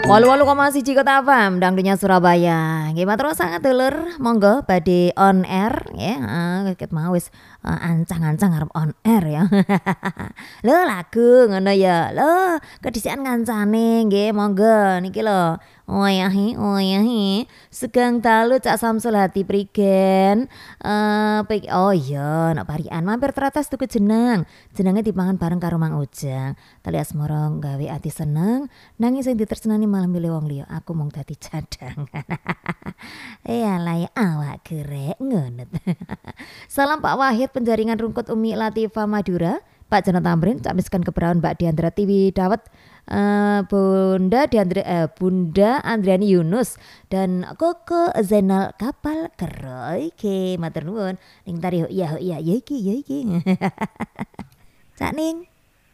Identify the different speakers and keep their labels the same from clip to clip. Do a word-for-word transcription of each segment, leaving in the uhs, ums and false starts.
Speaker 1: Walu walu koma siji Kota F M Dangdunya Surabaya. Gimana terus sangat dulur, monggo badhe on air ya. Heeh, ket mau wis uh, ancang-ancang arep on air ya. Lho lagu ngono ya. Lho, kedisikan kancane nggih, monggo niki lho. Oyahi, oyahi. Sugeng dalu Cak Samsul Hati prigen. Eh uh, oh iya, nak parian mampir teratas tuku jeneng. Jenenge dipangan bareng karo Mang Ujang. Tali asmara gawe ati seneng, nanging sing ditersenani malah milih wong liya. Aku mung dadi cadang. Ya lah ya awak gerek ngono. Salam Pak Wahid penjaringan Rungkut Umi Latifah Madura. Pak Jono Tamrin, Cak Miskan Kebraun, Mbak Diandra Tiwi Dawet, uh, Bunda Diandra, uh, Bunda Andriani Yunus dan Koko Zainal Kapal Keroy ke matur nuwun. Ning tari ya ya ya iki ya iki. Cak Ning.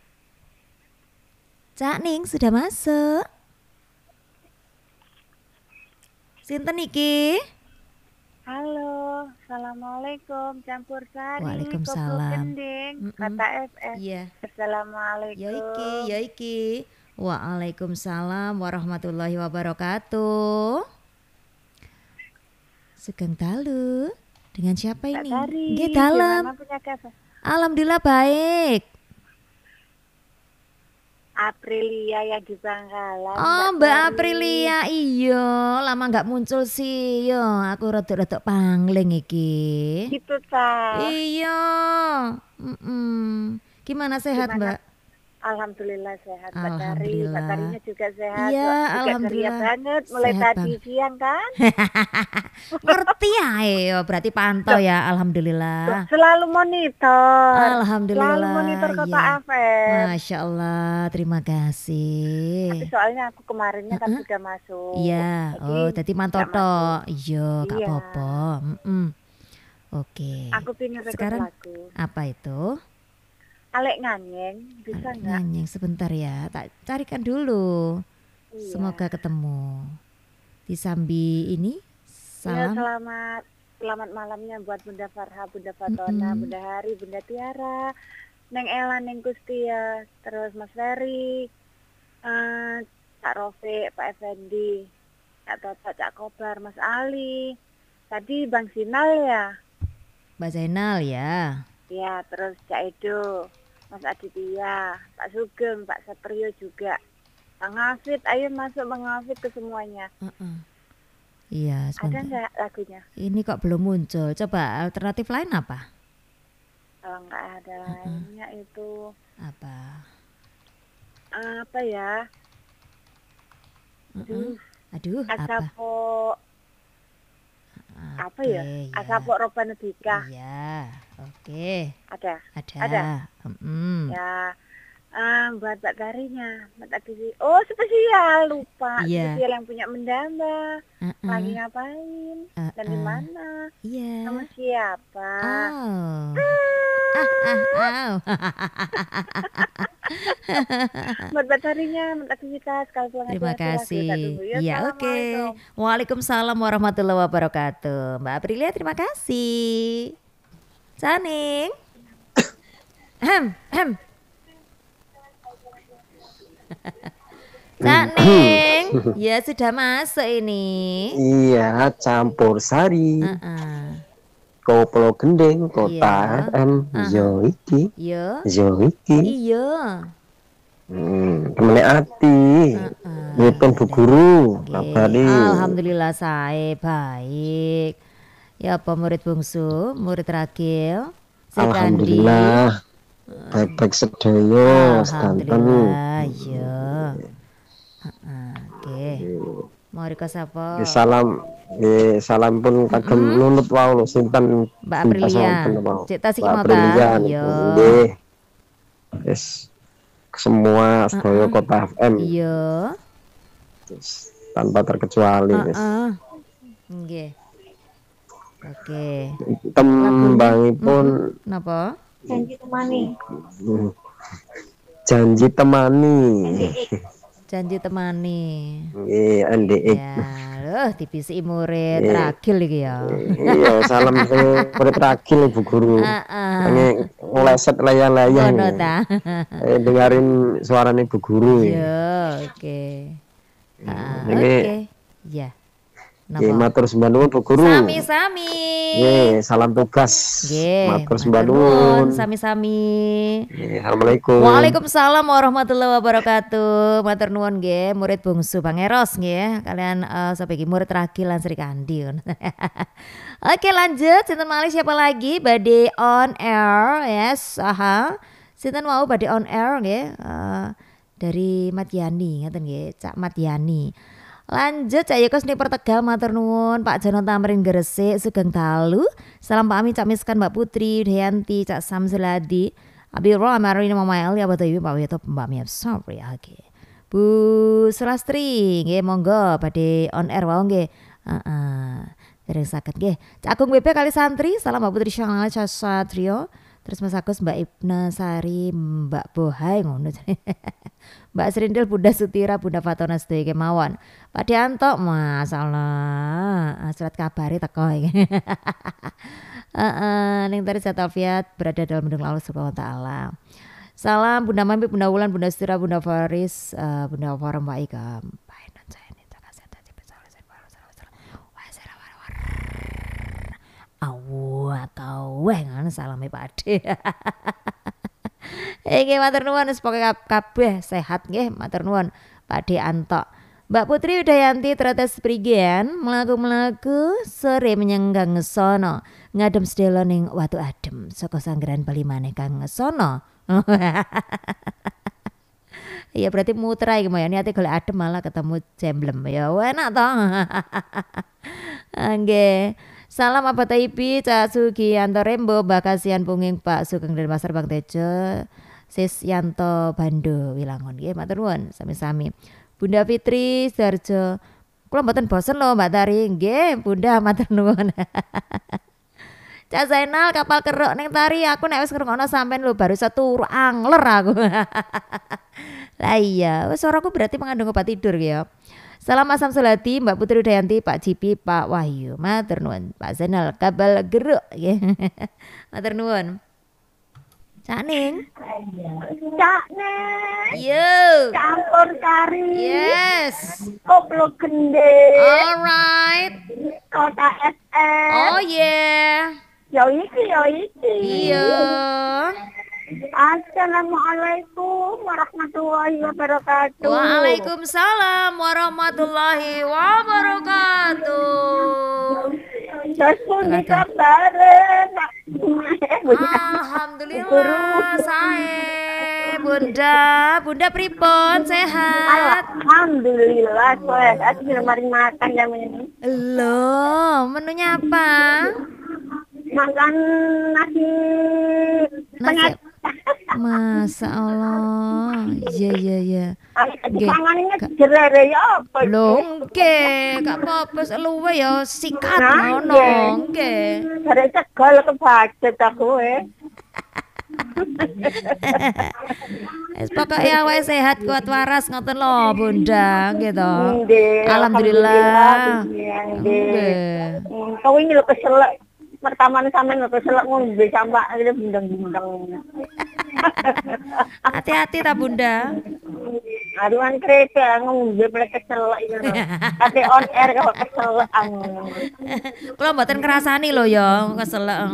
Speaker 1: Cak Ning sudah masuk. Sinten iki?
Speaker 2: Halo, assalamualaikum, campur sari,
Speaker 1: Waalaikumsalam.
Speaker 2: Gending, kata F S.
Speaker 1: Iya.
Speaker 2: Assalamualaikum.
Speaker 1: Ya iki, ya iki. Waalaikumsalam warahmatullahi wabarakatuh. Sugeng dalu. Dengan siapa ini?
Speaker 2: Nggih,
Speaker 1: dalam. Alhamdulillah baik.
Speaker 2: Aprilia yang di Bangkalan.
Speaker 1: Oh, Mbak, Mbak Aprilia, iya, lama nggak muncul sih, yo. Aku rodok-rodok pangling iki.
Speaker 2: Gitu ta.
Speaker 1: Iya. Mm-mm. Gimana sehat, Gimana? Mbak?
Speaker 2: Alhamdulillah sehat, Mbak Tari. Mbak Tarinya juga sehat.
Speaker 1: Iya,
Speaker 2: juga
Speaker 1: alhamdulillah.
Speaker 2: Banget, mulai
Speaker 1: sehat
Speaker 2: tadi bang. Siang kan?
Speaker 1: Ngerti ya, yo. Berarti pantau ya, alhamdulillah.
Speaker 2: Selalu monitor.
Speaker 1: Alhamdulillah.
Speaker 2: Selalu monitor Kota
Speaker 1: ya.
Speaker 2: F M.
Speaker 1: Masya Allah, terima kasih.
Speaker 2: Tapi soalnya aku kemarinnya kan uh-huh. sudah masuk.
Speaker 1: Iya, oh, jadi mantau toh. Iya, Kak Popo. Mm-mm. Oke.
Speaker 2: Aku pingin
Speaker 1: sekarang
Speaker 2: lagu.
Speaker 1: Apa itu?
Speaker 2: Alek nganyeng, bisa nggak?
Speaker 1: Nganyeng sebentar ya, tak carikan dulu.
Speaker 2: Iya.
Speaker 1: Semoga ketemu. Di Sambi ini, salam.
Speaker 2: Ya, selamat, selamat malamnya buat Bunda Farha, Bunda Fatona, mm-hmm. Bunda Hari, Bunda Tiara, Neng Ella, Neng Kustia, terus Mas Ferry, uh, Cak Rofi, Pak Effendi, Cak Toto, Cak Kobar, Mas Ali. Tadi Bang Sinal ya?
Speaker 1: Mbak Zainal ya.
Speaker 2: Ya, terus Cak Edo. Mas Aditya, Pak Sugeng, Pak Satrio juga. Bang Hafid, ayo masuk Bang Hafid ke semuanya.
Speaker 1: Uh-uh. Iya, sebentar.
Speaker 2: Ada nggak lagunya?
Speaker 1: Ini kok belum muncul. Coba alternatif lain apa?
Speaker 2: Kalau nggak ada uh-uh. lainnya itu
Speaker 1: apa?
Speaker 2: Apa ya?
Speaker 1: Uh-uh. Aduh,
Speaker 2: Asapo.
Speaker 1: apa?
Speaker 2: Apa ya?
Speaker 1: ya?
Speaker 2: Asapo Robana Dika.
Speaker 1: Iya, oke. Okay.
Speaker 2: Ada.
Speaker 1: Ada.
Speaker 2: Ada.
Speaker 1: Mm.
Speaker 2: Ya. Um, buat Mbak Tarinya, Mbak Tari. Oh, spesial lupa.
Speaker 1: Yeah.
Speaker 2: Spesial yang punya mendamba.
Speaker 1: Uh-uh.
Speaker 2: Lagi ngapain? Uh-uh. Dan di mana?
Speaker 1: Iya. Yeah.
Speaker 2: Sama siapa?
Speaker 1: Oh. Ah, ah, ah.
Speaker 2: Buat Mbak Tarinya, Mbak aktivitas kalau pulang.
Speaker 1: Terima kasih. Iya, oke. Okay. Waalaikumsalam warahmatullahi wabarakatuh. Mbak Aprilia, terima kasih. Caning. Hem, hem. Caning, ya sudah masuk ini.
Speaker 3: Iya, campur sari. Uh-uh. Koplo Gending, Kota F M, uh-huh. Yo iki.
Speaker 1: Yo.
Speaker 3: Yo iki.
Speaker 1: Iya.
Speaker 3: Hmm, temene ati. Ngitung Bu Guru, kabari.
Speaker 1: Alhamdulillah saya baik. Ya apa murid bungsu, murid ragil.
Speaker 3: Alhamdulillah. Baik-baik sedaya,
Speaker 1: alhamdulillah. Iya. Heeh, oke. Mau request apa?
Speaker 3: Salam, eh, salam pun kagem mm-hmm. nunut wae lho sinten
Speaker 1: Mbak Aprilia. Cek tasik mata.
Speaker 3: Iya. Nggih. Wis semua sedaya uh-uh. Kota F M.
Speaker 1: Iya.
Speaker 3: Tanpa terkecuali wis.
Speaker 1: Heeh. Nggih. Oke.
Speaker 3: Tembangipun
Speaker 1: napa?
Speaker 2: Janji temani.
Speaker 3: Janji temani.
Speaker 1: Janji temani.
Speaker 3: Nggih, N D X.
Speaker 1: Ya, loh dibisi murid ragil iki ya.
Speaker 3: Iya, salam sing murid ragil Bu Guru. Heeh. Ngeleset layang-layang.
Speaker 1: Ngono ta.
Speaker 3: Eh dengerin suarane Bu Guru.
Speaker 1: Iya, oke. Uh,
Speaker 3: Oke.
Speaker 1: Okay. Ya.
Speaker 3: Nggih, matur sembah nuwun Bu Guru.
Speaker 1: Sami-sami.
Speaker 3: Nggih, salam tugas.
Speaker 1: Nggih,
Speaker 3: Matur sembah nuwun.
Speaker 1: Sami-sami.
Speaker 3: Nggih, Assalamualaikum.
Speaker 1: Waalaikumsalam warahmatullahi wabarakatuh. Matur nuwun nggih, murid bungsu Bang Eros nggih. Kalian uh, sampai iki murid ragil lan Sri Kandi. Oke, lanjut. Sinten malih siapa lagi? Badhe on air. Yes, aha. Sinten mau badhe on air nggih. Uh, dari Matyani ngaten nggih, Cak Matyani. Lanjut Cak Yekos nih Pertegal matur nuwun, Pak Jono Tamrin Gresik Sugeng Dalu. Salam Pak Ami Cak Miskan Mbak Putri Dayanti Cak Samsuladi. Abi Ro Amarini Mama El ya Bapak Ibu Pak Wito Mbak Mia sorry oke. Bu Sulastri nggih monggo badhe on air wae nggih. Heeh. Dereng saged nggih. Cak Agung B P kali santri, salam Mbak Putri Syangala Satrio. Terus Mas Agus Mbak Ibna Sari Mbak Bohai ngono. Mbak Serindil Bunda Sutira Bunda Fatona sedaya kemawon. Pak Dianto masalah surat kabare teko iki. Heeh ning tari Zatafiat berada dalam mendung Allah Subhanahu wa taala. Salam Bunda Mampi Bunda Wulan Bunda Sutira Bunda Faris uh, Bunda Forum Pak Ikam. Awah kau weh ngono salame Pak Ade. Nggih matur nuwun semoga kabeh sehat nggih matur nuwun Pak De Anto. Mbak Putri Udayanti Tretes Prigen mlaku-mlaku sore menyenggang ngesono ngadem sedelo ning watu adem saka sanggeran Bali maneh kang ngesono. Iya berarti mutra iki ya niate golek adem malah ketemu jemblem ya enak to. Nggih. Salam apa taipi Cak Sugiyanto Rembo Mbak Kasihan Punging Pak Sugeng dan Pasar Bang Tejo Sis Yanto Bando Wilangon nggih matur nuwun sami-sami. Bunda Fitri Sarjo kula mboten bosen lho Mbak Tari nggih Bunda matur nuwun. Cak Zainal kapal keruk ning Tari aku nek wis ngrungokno sampean lho baru satu angler aku. Lah iya wis suaraku berarti mengandung obat tidur ya. Salam Asam Sulati, Mbak Putri Udayanti, Pak Cipi, Pak Wahyu, matur nuwun, Pak Zainal kabel geruk nggih. Matur nuwun. Cak Ning.
Speaker 2: Cak Ning.
Speaker 1: Yo.
Speaker 2: Campur kari.
Speaker 1: Yes.
Speaker 2: Koplo gende.
Speaker 1: Alright.
Speaker 2: Kota F M.
Speaker 1: Oh yeah.
Speaker 2: Yo iki yo iki.
Speaker 1: Iya.
Speaker 2: Assalamualaikum warahmatullahi wabarakatuh.
Speaker 1: Waalaikumsalam warahmatullahi wabarakatuh.
Speaker 2: Terus pun dikabaren.
Speaker 1: Alhamdulillah saya Bunda, Bunda pripun sehat?
Speaker 2: Alhamdulillah sehat. Sudah mari makan jam ini.
Speaker 1: Loh, menunya apa?
Speaker 2: Makan nasi
Speaker 1: Nasi. Masa Allah. Iya iya iya.
Speaker 2: Nggih. Panganane jerere ya apa?
Speaker 1: Lho, nggih, gak apa-apa luwe ya sikat ngono, nggih.
Speaker 2: Jare cegal kebajet aku e.
Speaker 1: Wis pokoke awake sehat kuat waras ngoten lho, Bunda, nggih to.
Speaker 2: Nggih.
Speaker 1: Alhamdulillah.
Speaker 2: Nggih. Kau ini lho keselak. Pertama sampean lho keselak ngombe sampak ngene bundang-bundang.
Speaker 1: Hati-hati ta Bunda.
Speaker 2: Aduan kereta ngombe plek keselak iki. Ate on air kok keselak.
Speaker 1: Kula mboten ngrasani lho ya keselak.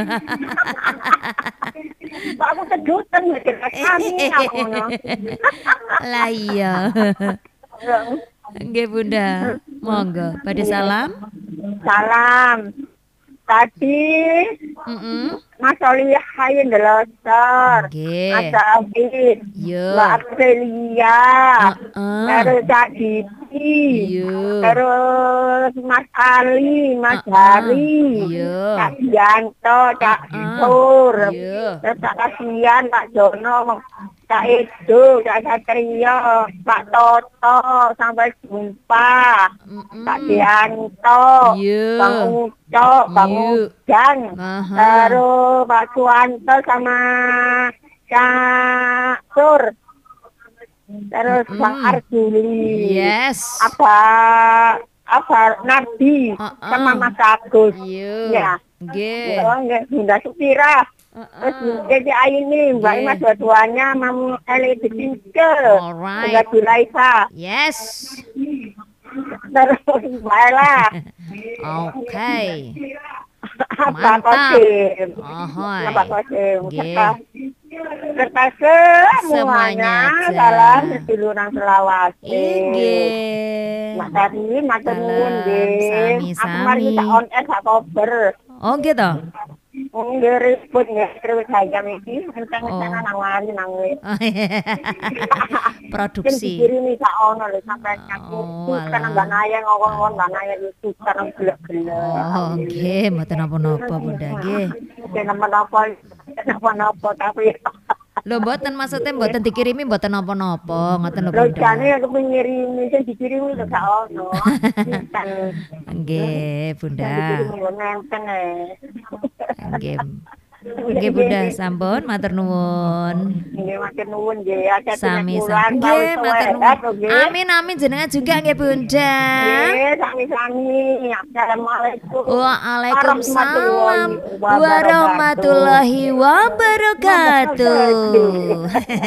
Speaker 2: Pak aku sedutan mikir kami ngono.
Speaker 1: Lah iya. Nggih Bunda. Monggo, badhe salam.
Speaker 2: Salam. Tadi
Speaker 1: Mm-mm.
Speaker 2: Mas Oli Hayin Delosor,
Speaker 1: Nggih.
Speaker 2: Mas Abid,
Speaker 1: Yo.
Speaker 2: Mbak Artelia,
Speaker 1: Heeh.
Speaker 2: terus Cak Diti,
Speaker 1: Yo.
Speaker 2: terus Mas Ali, Mas
Speaker 1: Uh-uh.
Speaker 2: Hari,
Speaker 1: Yo.
Speaker 2: Cak Yanto, Cak
Speaker 1: Uh-uh.
Speaker 2: Sur,
Speaker 1: Yo.
Speaker 2: terus Cak Kasian, Pak Jono, Cak Edo, Cak Satrio, Pak Toto, sampai jumpa,
Speaker 1: Mm-mm.
Speaker 2: Pak Dianto,
Speaker 1: Yo.
Speaker 2: Bang Uco, Bang
Speaker 1: Yo.
Speaker 2: Ujang,
Speaker 1: Aha.
Speaker 2: terus Pak Suwanto sama Cak Sur, terus
Speaker 1: Mm-mm.
Speaker 2: Bang Arjuli,
Speaker 1: Yes.
Speaker 2: apa apa Nabi
Speaker 1: Uh-uh.
Speaker 2: sama Mas Agus,
Speaker 1: Yo.
Speaker 2: ya,
Speaker 1: Nggih.
Speaker 2: oh, nggih, Bunda Supira,
Speaker 4: Terus jadi ini Mbak Ima dua-duanya mau Eli Dicinke.
Speaker 1: Alright.
Speaker 4: Enggak Julaisa.
Speaker 1: Yes.
Speaker 4: Terus Mbak Ella.
Speaker 1: Oke.
Speaker 4: Pak
Speaker 1: Mantap.
Speaker 4: Kosim.
Speaker 1: Ahoy.
Speaker 4: Pak Kosim.
Speaker 1: Nggih.
Speaker 4: Serta
Speaker 1: Semuanya
Speaker 4: semuanya
Speaker 1: aja.
Speaker 4: dalam seduluran Selawase.
Speaker 1: Inggih.
Speaker 4: Mak Tari, matur nuwun nggih. Aku
Speaker 1: Sami-sami.
Speaker 4: mari tak on air sak kober.
Speaker 1: Oh gitu.
Speaker 4: Nggih ribut nggih terus jam iki ngenteng-ngenteng
Speaker 1: Oh.
Speaker 4: nang wani nang wis.
Speaker 1: Produksi.
Speaker 4: Dikirimi sak ono lho sampai aku
Speaker 1: Oh,
Speaker 4: kan
Speaker 1: alah.
Speaker 4: mbak Naya ngomong mbak Naya itu kan gelek-gelek.
Speaker 1: Oh, nggih, mboten napa-napa Bunda nggih.
Speaker 4: Kena menapa menapa tapi
Speaker 1: Lho mboten maksudnya mboten dikirimi mboten napa-napa, ngoten lho
Speaker 4: lho
Speaker 1: Bunda.
Speaker 4: jane aku ngirimi sing dikirimi lho gak ono. Kan
Speaker 1: Nggih, Bunda.
Speaker 4: dikirimi lho nenten e.
Speaker 1: Nggih. Nggih Bunda, sampun matur nuwun.
Speaker 4: Nggih matur nuwun nggih akeh
Speaker 1: Sami-sami. Nggih, matur nuwun. Amin amin jenengan juga nggih Bunda.
Speaker 4: Nggih, sami-sami. Assalamualaikum.
Speaker 1: Waalaikumsalam warahmatullahi wabarakatuh.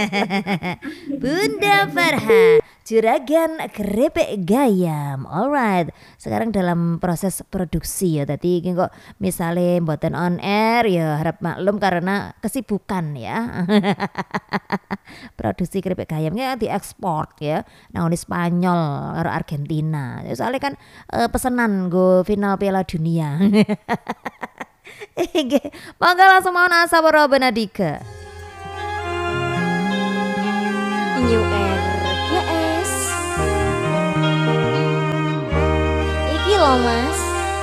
Speaker 1: Bunda Farha, Juragan Keripik Gayam. Alright, sekarang dalam proses produksi ya. Tadi iki kok misalnya mboten on air ya harap maklum karena kesibukan ya. Produksi keripik gayam ya diekspor ya nang di Spanyol karo Argentina. Ya, soalnya kan eh, pesanan go final Piala Dunia. Nggih, monggo langsung mau asa para Benadika.
Speaker 5: New Air G S. Iki lho Mas.